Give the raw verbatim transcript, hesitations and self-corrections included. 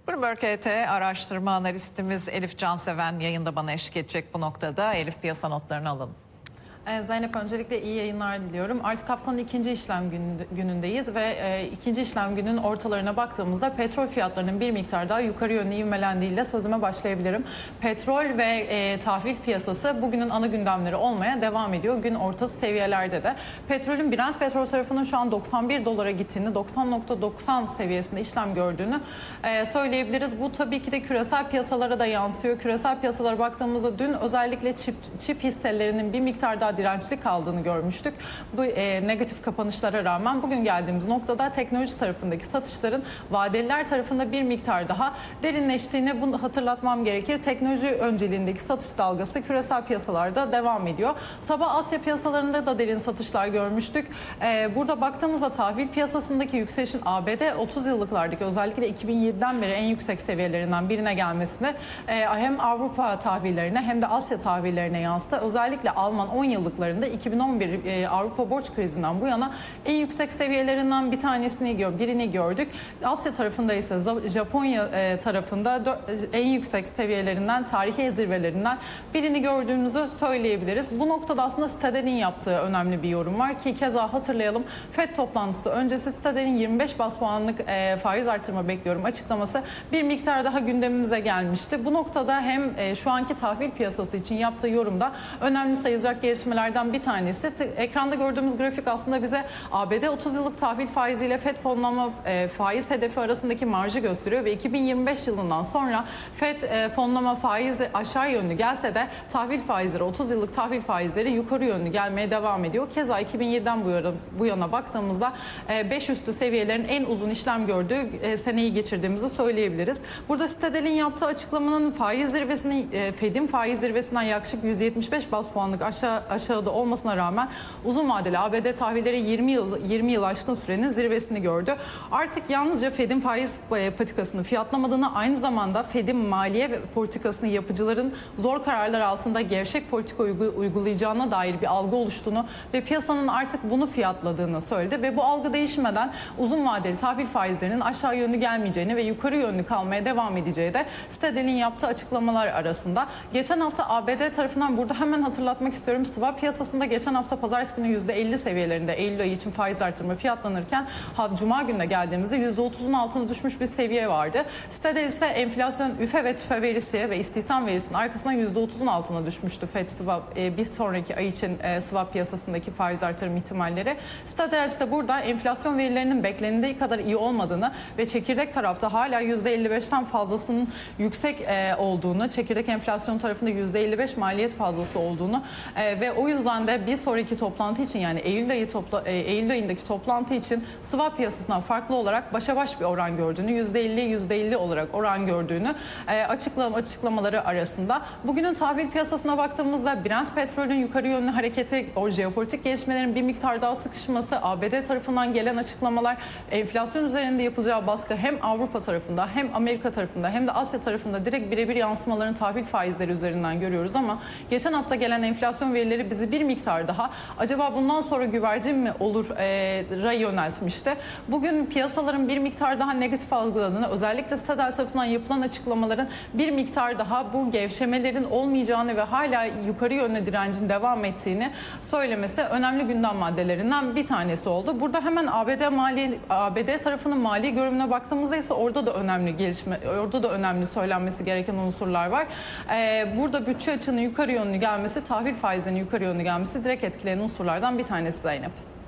Bloomberg H T araştırma analistimiz Elif Canseven yayında bana eşlik edecek bu noktada. Elif, piyasa notlarını alalım. Zeynep, öncelikle iyi yayınlar diliyorum. Artık haftanın ikinci işlem günündeyiz ve e, ikinci işlem gününün ortalarına baktığımızda petrol fiyatlarının bir miktar daha yukarı yönlü ivmelendiğiyle sözüme başlayabilirim. Petrol ve e, tahvil piyasası bugünün ana gündemleri olmaya devam ediyor. Gün ortası seviyelerde de. Petrolün Brent petrol tarafının şu an doksan bir dolara gittiğini, doksan nokta doksan seviyesinde işlem gördüğünü e, söyleyebiliriz. Bu tabii ki de küresel piyasalara da yansıyor. Küresel piyasalara baktığımızda dün özellikle çip, çip hisselerinin bir miktar daha dirençli kaldığını görmüştük. Bu e, negatif kapanışlara rağmen bugün geldiğimiz noktada teknoloji tarafındaki satışların vadeliler tarafında bir miktar daha derinleştiğini bunu hatırlatmam gerekir. Teknoloji önceliğindeki satış dalgası küresel piyasalarda devam ediyor. Sabah Asya piyasalarında da derin satışlar görmüştük. E, burada baktığımızda tahvil piyasasındaki yükselişin A B D otuz yıllıklardaki özellikle iki bin yediden beri en yüksek seviyelerinden birine gelmesini e, hem Avrupa tahvillerine hem de Asya tahvillerine yansıdı. Özellikle Alman on yıllık iki bin on bir e, Avrupa borç krizinden bu yana en yüksek seviyelerinden bir tanesini birini gördük. Asya tarafında ise Japonya e, tarafında en yüksek seviyelerinden, tarihi zirvelerinden birini gördüğümüzü söyleyebiliriz. Bu noktada aslında Stadel'in yaptığı önemli bir yorum var ki keza hatırlayalım. FED toplantısı öncesi Stadel'in yirmi beş baz puanlık e, faiz artırma bekliyorum açıklaması bir miktar daha gündemimize gelmişti. Bu noktada hem e, şu anki tahvil piyasası için yaptığı yorumda önemli sayılacak gelişmeler bir tanesi. Ekranda gördüğümüz grafik aslında bize A B D otuz yıllık tahvil faiziyle FED fonlama e, faiz hedefi arasındaki marjı gösteriyor ve iki bin yirmi beş yılından sonra FED e, fonlama faizi aşağı yönlü gelse de tahvil faizleri, otuz yıllık tahvil faizleri yukarı yönlü gelmeye devam ediyor. Keza iki bin yediden bu yana, bu yana baktığımızda e, beş üstü seviyelerin en uzun işlem gördüğü e, seneyi geçirdiğimizi söyleyebiliriz. Burada Stadel'in yaptığı açıklamanın faiz zirvesini, e, FED'in faiz zirvesinden yaklaşık yüz yetmiş beş baz puanlık aşağı aşağıda olmasına rağmen uzun vadeli A B D tahvilleri yirmi yıl yirmi yıl aşkın sürenin zirvesini gördü. Artık yalnızca FED'in faiz politikasını fiyatlamadığını, aynı zamanda FED'in maliye politikasını yapıcıların zor kararlar altında gevşek politika uygulayacağına dair bir algı oluştuğunu ve piyasanın artık bunu fiyatladığını söyledi ve bu algı değişmeden uzun vadeli tahvil faizlerinin aşağı yönlü gelmeyeceğini ve yukarı yönlü kalmaya devam edeceği de Stadel'in yaptığı açıklamalar arasında. Geçen hafta A B D tarafından burada hemen hatırlatmak istiyorum. Swap piyasasında geçen hafta pazartesi günü yüzde elli seviyelerinde Eylül ayı için faiz artırma fiyatlanırken Cuma gününe geldiğimizde yüzde otuzun altına düşmüş bir seviye vardı. Stadel ise enflasyon, üfe ve tüfe verisi ve istihdam verisinin arkasından yüzde otuzun altına düşmüştü FED swap, bir sonraki ay için swap piyasasındaki faiz artırım ihtimalleri. Stadel ise burada enflasyon verilerinin beklendiği kadar iyi olmadığını ve çekirdek tarafta hala yüzde elli beşten fazlasının yüksek olduğunu, çekirdek enflasyon tarafında yüzde elli beş maliyet fazlası olduğunu ve o yüzden de bir sonraki toplantı için, yani Eylül ayı topla, Eylül ayındaki toplantı için swap piyasasından farklı olarak başa baş bir oran gördüğünü, yüzde elli yüzde elli olarak oran gördüğünü açıklama, açıklamaları arasında. Bugünün tahvil piyasasına baktığımızda Brent petrolün yukarı yönlü hareketi, o jeopolitik gelişmelerin bir miktar daha sıkışması, A B D tarafından gelen açıklamalar, enflasyon üzerinde yapılacağı baskı hem Avrupa tarafında hem Amerika tarafında hem de Asya tarafında direkt birebir yansımalarını tahvil faizleri üzerinden görüyoruz ama geçen hafta gelen enflasyon verileri bizi bir miktar daha acaba bundan sonra güvercin mi olur ra yöneltmişti. Bugün piyasaların bir miktar daha negatif algıladığını, özellikle Stadel tarafından yapılan açıklamaların bir miktar daha bu gevşemelerin olmayacağını ve hala yukarı yönlü direncin devam ettiğini söylemesi önemli gündem maddelerinden bir tanesi oldu. Burada hemen A B D mali A B D tarafının mali görünümüne baktığımızda ise orada da önemli gelişme, orada da önemli söylenmesi gereken unsurlar var. Burada bütçe açığının yukarı yönlü gelmesi, tahvil faizinin yukarı yönlü gelmesi direkt etkileyen unsurlardan bir tanesi Zeynep.